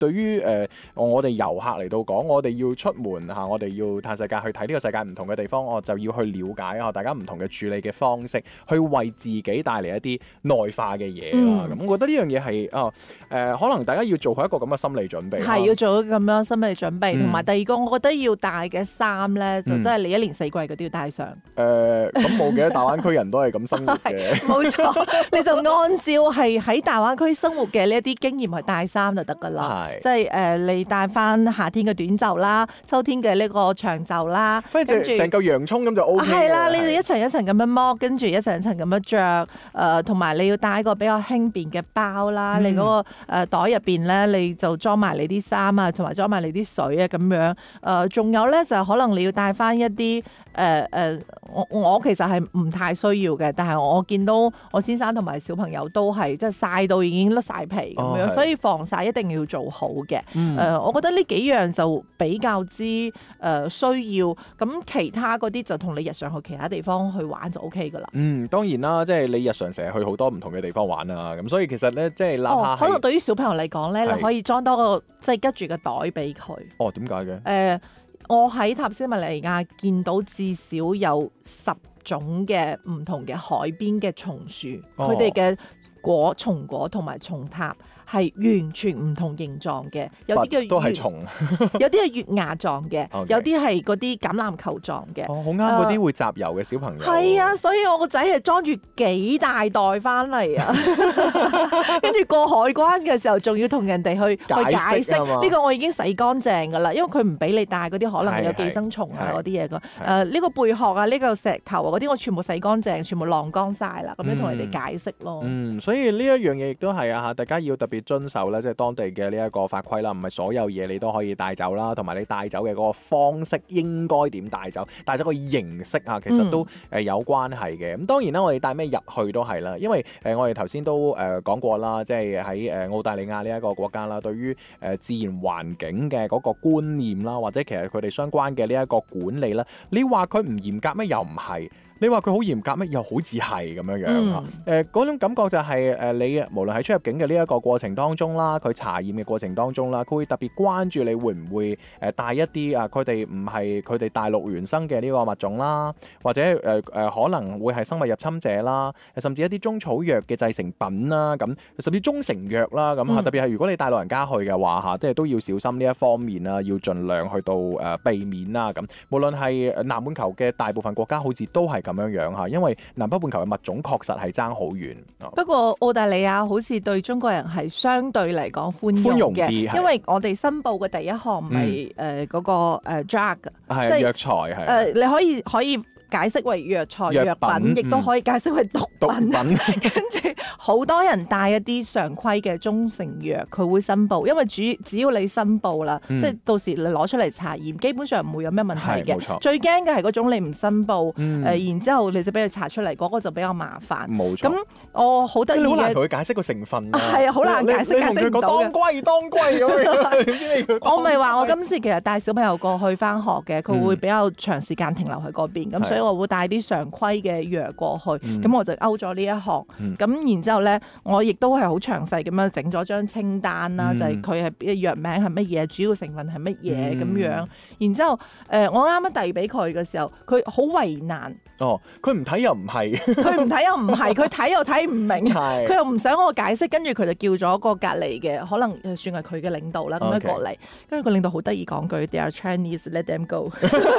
對於我哋遊客嚟到講，我哋要出門嚇，我哋要探世界，去睇呢個世界唔同嘅地方，我就要去了解啊大家唔同嘅處理嘅方式，去為自己帶嚟一啲內化嘅嘢啦。咁我覺得呢樣嘢係可能大家要做好一個咁嘅心理準備。 係要做咁樣心理準備，同埋第二個我覺得要帶嘅衫咧，就真係你一年四季嗰啲要帶上。 咁冇嘅，大灣區人都係咁生活嘅。 冇錯，你就按照係喺大灣區生活嘅呢一啲經驗去帶衫就得㗎啦。即係你帶翻夏天嘅短袖啦，秋天嘅呢個長袖啦， 跟住成嚿洋葱咁就 O K。 係啦，你哋一層一層咁樣剝，跟住一層一層咁樣着。同埋你要帶一個比較輕便嘅包啦，你嗰個袋入邊咧，你就裝埋你啲衫啊，同埋裝埋你啲水啊咁樣。仲有咧就可能你要帶翻一啲我其實係唔太需要嘅，但係我見到我先生同埋小朋友都係即係曬到已經甩晒皮咁樣，所以防曬一定要做好嘅。我覺得呢幾樣就比較之需要，咁其他嗰啲就同你日常去其他地方去玩就 OK 噶啦。 當然啦，即係你日常成日去好多唔同嘅地方玩啊，咁所以其實咧，即係哪怕可能對於小朋友嚟講咧，你可以裝多個即係吉住個袋俾佢。 點解嘅？ 我喺塔斯馬尼亞見到至少有10種嘅唔同嘅海邊嘅松樹，佢哋嘅松果同埋松塔係完全唔同形狀嘅，有啲叫都係蟲， 有啲係月牙狀嘅，有啲係嗰啲橄欖球狀嘅。 好啱嗰啲會集郵嘅小朋友。 係啊，所以我個仔係裝住幾大袋翻嚟啊，跟住過海關嘅時候仲要同人哋去解釋呢個我已經洗乾淨㗎啦，因為佢唔俾你帶嗰啲可能有寄生蟲啊嗰啲嘢㗎。呢個貝殼啊，呢個石頭啊嗰啲我全部洗乾淨，全部晾乾晒啦，咁樣同人哋解釋咯。 所以呢一樣嘢亦都係啊，大家要特別遵守咧，即係當地嘅呢一個法規啦，唔係所有嘢你都可以帶走啦，同埋你帶走嘅嗰個方式應該點帶走，帶走個形式啊，其實都有關係嘅。咁當然啦，我哋帶咩入去都係啦，因為我哋頭先都講過啦，即係喺澳大利亞呢一個國家啦，對於自然環境嘅嗰個觀念啦，或者其實佢哋相關嘅呢一個管理啦，你話佢唔嚴格咩？又唔係。你話佢好嚴格咩？又好似係咁樣樣。嗰種感覺就係你無論喺出入境嘅呢一個過程當中啦，佢查驗嘅過程當中啦，佢會特別關注你會唔會帶一啲佢哋唔係佢哋大陸原生嘅呢個物種啦，或者可能會係生物入侵者啦，甚至一啲中草藥嘅製成品啦，咁甚至中成藥啦，咁特別係如果你帶老人家去嘅話嚇，即係都要小心呢一方面啦，要盡量去到避免啦咁。無論係南半球嘅大部分國家，好似都係咁樣樣嚇，因為南北半球嘅物種確實係爭好遠。 不過澳大利亞好似對中國人係相對嚟講寬容嘅，因為我哋申報嘅第一項咪嗰個drug，即係藥材係。 你可以解釋為藥材、藥品，亦都可以解釋為毒品。跟住好多人帶一啲常規嘅中成藥，佢會申報，因為只要你申報啦，即係到時你攞出嚟查驗，基本上唔會有咩問題嘅。最驚嘅係嗰種你唔申報，然之後你就俾佢查出嚟，嗰個就比較麻煩。 冇錯。 咁我好得意嘅， 你好難同佢解釋個成分啊。係啊，好難解釋，解釋唔到嘅。 當歸咁樣。 我咪話我今次其實帶小朋友過去返學嘅，佢會比較長時間停留喺嗰邊，咁所以我會帶啲常規嘅藥過去，咁我就勾咗呢一項。咁然之後咧，我亦都係好詳細咁樣整咗張清單啦，就係佢係藥名係乜嘢，主要成分係乜嘢咁樣。然之後我啱啱遞俾佢嘅時候，佢好為難。 佢唔睇又唔係， 佢唔睇又唔係，佢睇又睇唔明，佢又唔想我解釋，跟住佢就叫咗個隔離嘅，可能算係佢嘅領導啦，咁樣過嚟，跟住個領導好得意講句 ，They are Chinese, let them go。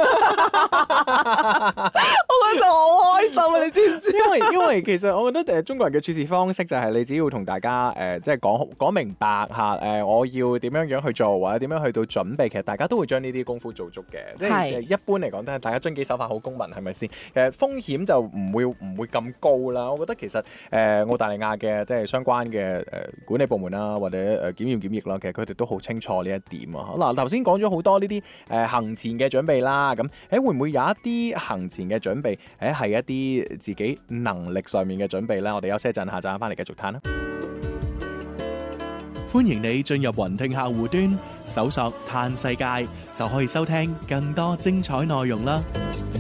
我覺得好開心啊！你知唔知？ 因為其實我覺得中國人嘅處事方式就係你只要同大家即係講明白嚇我要點樣去做或者點樣去到準備，其實大家都會將呢啲功夫做足嘅。即係一般嚟講都係大家遵紀守法好公民，係咪先？風險就唔會咁高啦。我覺得其實澳大利亞嘅即係相關嘅管理部門啦，或者檢驗檢疫啦，其實佢哋都好清楚呢一點啊。嗱，頭先講咗好多呢啲行前嘅準備啦，咁會唔會有一啲行前嘅準備係一啲自己能力上面嘅準備咧？我哋休息一陣，下陣翻嚟繼續談啦。 歡迎你進入雲聽客戶端，搜索嘆世界就可以收聽更多精彩內容啦。